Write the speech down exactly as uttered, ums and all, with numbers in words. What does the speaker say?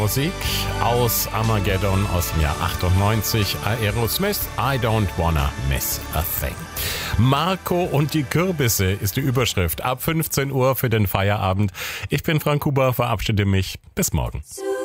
Musik aus Armageddon aus dem Jahr achtundneunzig. Aerosmith, I don't wanna miss a thing. Marco und die Kürbisse ist die Überschrift ab fünfzehn Uhr für den Feierabend. Ich bin Frank Huber, verabschiede mich. Bis morgen.